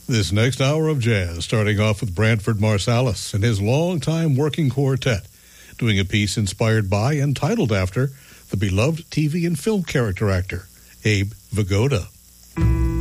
This next hour of jazz, starting off with Branford Marsalis and his longtime working quartet, doing a piece inspired by and titled after the beloved TV and film character actor, Abe Vigoda.